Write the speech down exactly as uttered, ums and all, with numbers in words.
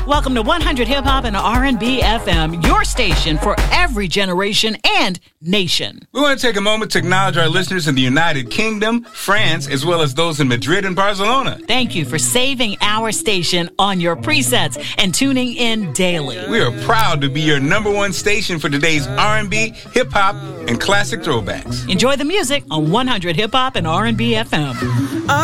Welcome to one hundred Hip Hop and R and B F M, your station for every generation and nation. We want to take a moment to acknowledge our listeners in the United Kingdom, France, as well as those in Madrid and Barcelona. Thank you for saving our station on your presets and tuning in daily. We are proud to be your number one station for today's R and B, hip hop, and classic throwbacks. Enjoy the music on one hundred Hip Hop and R and B F M.